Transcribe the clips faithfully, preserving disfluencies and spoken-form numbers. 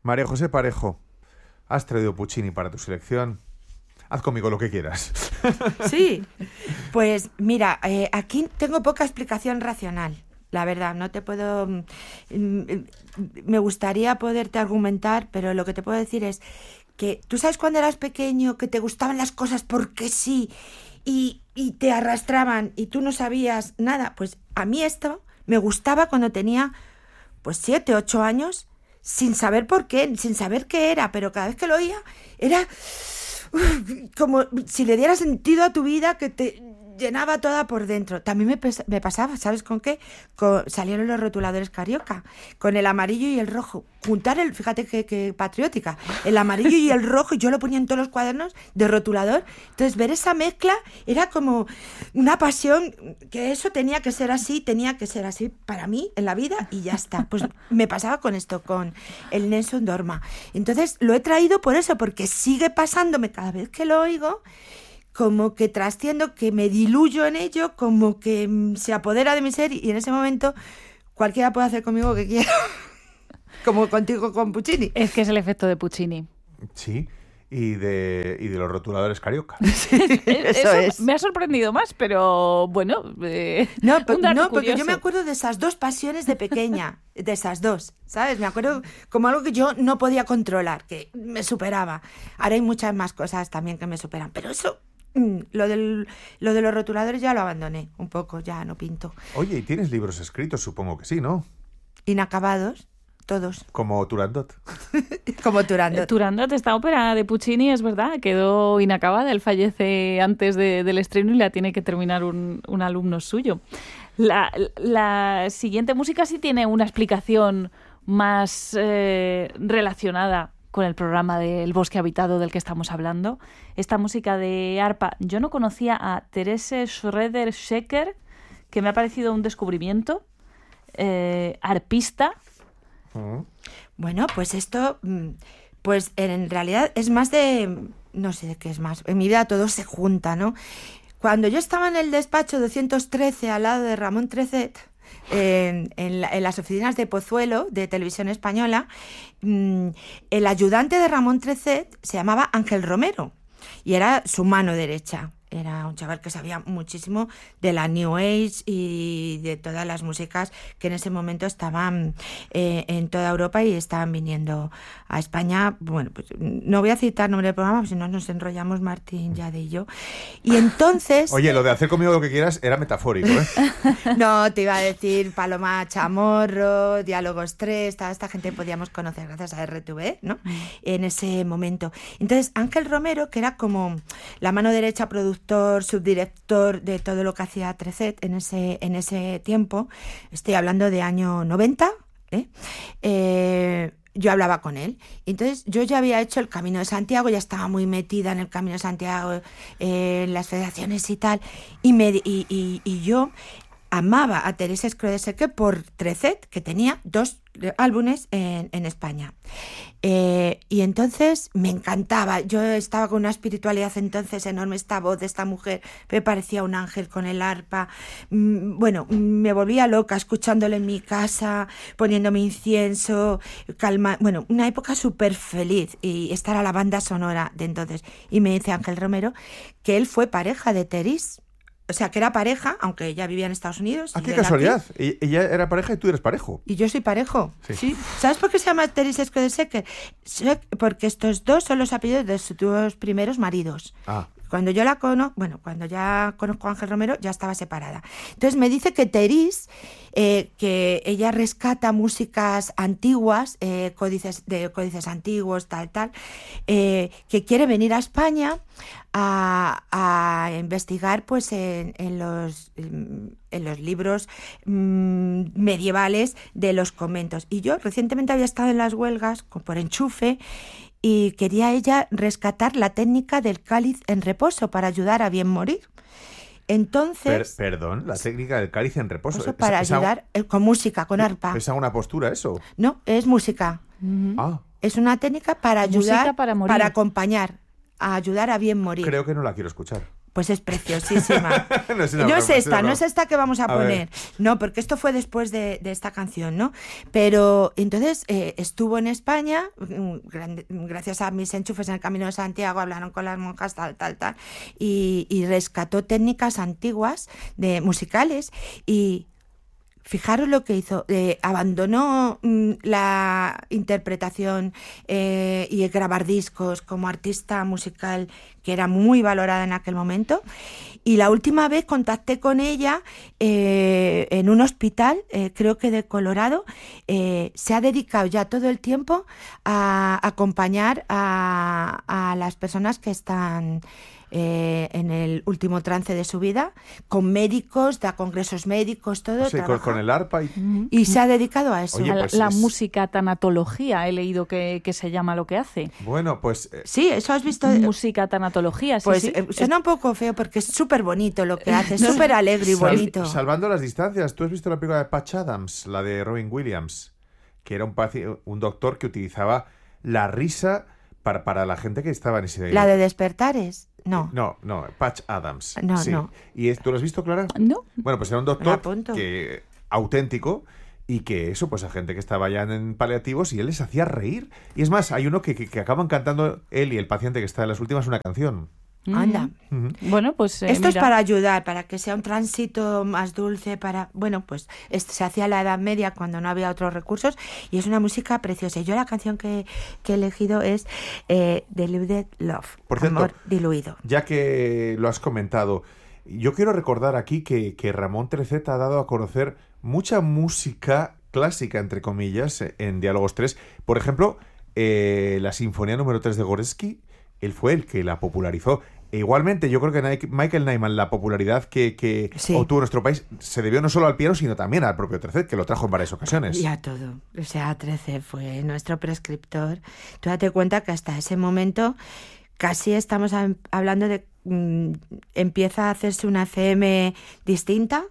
María José Parejo, has traído Puccini para tu selección. Haz conmigo lo que quieras. Sí, pues mira, eh, aquí tengo poca explicación racional. La verdad, no te puedo... Me gustaría poderte argumentar, pero lo que te puedo decir es que tú sabes cuando eras pequeño que te gustaban las cosas porque sí y, y te arrastraban y tú no sabías nada. Pues a mí esto me gustaba cuando tenía pues siete, ocho años sin saber por qué, sin saber qué era, pero cada vez que lo oía era uf, como si le diera sentido a tu vida, que te llenaba toda por dentro. También me, pes- me pasaba, ¿sabes con qué? Con, salieron los rotuladores Carioca, con el amarillo y el rojo. Juntar el, fíjate que, que patriótica, el amarillo y el rojo, y yo lo ponía en todos los cuadernos de rotulador. Entonces ver esa mezcla era como una pasión, que eso tenía que ser así, tenía que ser así para mí en la vida y ya está. Pues me pasaba con esto, con el Nessun Dorma. Entonces lo he traído por eso, porque sigue pasándome cada vez que lo oigo, como que trasciendo, que me diluyo en ello, como que mm, se apodera de mi ser, y en ese momento cualquiera puede hacer conmigo lo que quiera. Como contigo con Puccini. Es que es el efecto de Puccini. Sí, y de, y de los rotuladores Carioca. Sí, eso, Eso es. me ha sorprendido más, pero bueno, eh, No, un pe- dato no, porque curioso. yo me acuerdo de esas dos pasiones de pequeña, de esas dos, ¿sabes? Me acuerdo como algo que yo no podía controlar, que me superaba. Ahora hay muchas más cosas también que me superan, pero eso, mm, lo, del, lo de los rotuladores ya lo abandoné un poco, ya no pinto. Oye, ¿y tienes libros escritos? Supongo que sí, ¿no? Inacabados, todos, Como Turandot. como Turandot. Eh, Turandot, esta ópera de Puccini, es verdad, quedó inacabada. Él fallece antes de- del estreno y la tiene que terminar un, un alumno suyo. La, la siguiente música sí tiene una explicación más eh, relacionada con el programa del Bosque Habitado del que estamos hablando. Esta música de arpa, yo no conocía a Therese Schroeder-Schecker, que me ha parecido un descubrimiento, eh, arpista. Mm. Bueno, pues esto, mm, pues en realidad es más de, no sé de qué es más, en mi vida todo se junta, ¿no? Cuando yo estaba en el despacho doscientos trece al lado de Ramón Trecet, en, en, la- en las oficinas de Pozuelo, de Televisión Española, mm, el ayudante de Ramón Trecet se llamaba Ángel Romero y era su mano derecha. Era un chaval que sabía muchísimo de la New Age y de todas las músicas que en ese momento estaban eh, en toda Europa y estaban viniendo a España. Bueno, pues no voy a citar nombre del programa, porque si no nos enrollamos Martín, Yade y yo. Y entonces... Oye, lo de hacer conmigo lo que quieras era metafórico, ¿eh? No, te iba a decir Paloma Chamorro, Diálogos tres, toda esta gente podíamos conocer gracias a R T V, ¿no? En ese momento. Entonces, Ángel Romero, que era como la mano derecha, productor, subdirector de todo lo que hacía Trecet en ese, en ese tiempo, estoy hablando de año noventa, ¿eh? Eh, yo hablaba con él. Entonces, yo ya había hecho el Camino de Santiago, ya estaba muy metida en el Camino de Santiago, eh, en las federaciones y tal, y, me, y, y, y yo amaba a Teresa Schroeder-Schecker por Trecet, que tenía dos álbumes en, en España. Eh, y entonces me encantaba. Yo estaba con una espiritualidad entonces enorme. Esta voz de esta mujer me parecía un ángel con el arpa. Mm, bueno, me volvía loca escuchándole en mi casa, poniéndome incienso, calma. Bueno, una época súper feliz. Y esta era la banda sonora de entonces. Y me dice Ángel Romero que él fue pareja de Therese. O sea, que era pareja, aunque ella vivía en Estados Unidos. Ah, y qué él casualidad. aquí. E- Ella era pareja y tú eres parejo. Y yo soy parejo. Sí. Sí. ¿Sabes por qué se llama Therese Schroeder-Schecker? Porque estos dos son los apellidos de sus dos primeros maridos. Ah. Cuando yo la conozco, bueno, cuando ya conozco a Ángel Romero, ya estaba separada. Entonces me dice que Therese, eh, que ella rescata músicas antiguas, eh, códices de códices antiguos, tal, tal, eh, que quiere venir a España a, a investigar, pues, en, en los en los libros mmm, medievales de los conventos. Y yo recientemente había estado en las huelgas por enchufe. Y quería ella rescatar la técnica del cáliz en reposo para ayudar a bien morir. Entonces... Per- perdón, la técnica del cáliz en reposo. Eso ¿Es- para es ayudar eh, con música, con arpa. ¿Es una postura eso? No, es música. Ah, Es una técnica para ayudar, Música para morir. acompañar, a ayudar a bien morir. creo que no la quiero escuchar. Pues es preciosísima. no es, una no broma, es esta, una no es esta que vamos a, a poner. Ver. No, porque esto fue después de, de esta canción, ¿no? Pero entonces eh, estuvo en España, grande, gracias a mis enchufes en el Camino de Santiago, hablaron con las monjas, tal, tal, tal, y, y rescató técnicas antiguas de musicales y... Fijaros lo que hizo, eh, abandonó mm, la interpretación eh, y el grabar discos como artista musical, que era muy valorada en aquel momento, y la última vez contacté con ella eh, en un hospital, eh, creo que de Colorado. Eh, se ha dedicado ya todo el tiempo a acompañar a, a las personas que están... Eh, en el último trance de su vida, con médicos, da congresos médicos, todo. Sí, con, con el arpa. Y... y se ha dedicado a eso. Oye, a la, pues la es... música tanatología, he leído que, que se llama lo que hace. Bueno, pues... Eh... Sí, eso has visto. Música tanatología, sí, pues sí. Eh, suena un poco feo porque es súper bonito lo que hace, es súper alegre y Sal... bonito. Salvando las distancias, ¿tú has visto la película de Patch Adams, la de Robin Williams? Que era un, paci... un doctor que utilizaba la risa para, para la gente que estaba en ese... La de Despertares. No. No, no, Patch Adams. No, sí. no. ¿Y tú lo has visto, Clara? No. Bueno, pues era un doctor que auténtico y que eso, pues a gente que estaba ya en paliativos y él les hacía reír. Y es más, hay uno que, que, que acaban cantando él y el paciente que está en las últimas una canción. Anda. Uh-huh. Bueno, pues eh, esto mira. es para ayudar, para que sea un tránsito más dulce, para... Bueno, pues este, se hacía a la Edad Media cuando no había otros recursos y es una música preciosa. Y yo la canción que, que he elegido es eh, Diluted Love, Por cierto, amor diluido. Ya que lo has comentado, yo quiero recordar aquí que, que Ramón Treceta ha dado a conocer mucha música clásica, entre comillas, en Diálogos tres. Por ejemplo, eh, la Sinfonía número tres de Goretzky, él fue el que la popularizó. E igualmente, yo creo que Michael Nyman, la popularidad que, que sí. obtuvo en nuestro país, se debió no solo al piano, sino también al propio Trecet, que lo trajo en varias ocasiones. Y a todo. O sea, Trecet fue nuestro prescriptor. Tú date cuenta que hasta ese momento casi estamos hablando de... Mmm, empieza a hacerse una F M distinta,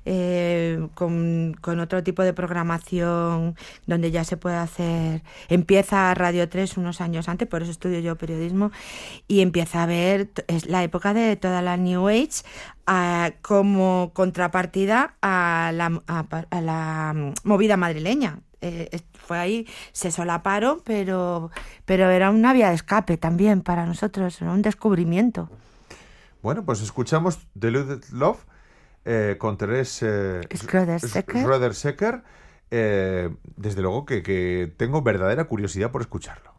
eh, con, con otro tipo de programación donde ya se puede hacer, empieza Radio tres unos años antes, por eso estudio yo periodismo, y empieza a ver, es la época de toda la New Age, a, como contrapartida a la, a, a la movida madrileña. Eh, fue ahí, se solaparon, pero, pero era una vía de escape también para nosotros, un descubrimiento. Bueno, pues escuchamos Diluted Love eh, con Therese eh, Schroeder-Secker. Eh, desde luego que, que tengo verdadera curiosidad por escucharlo.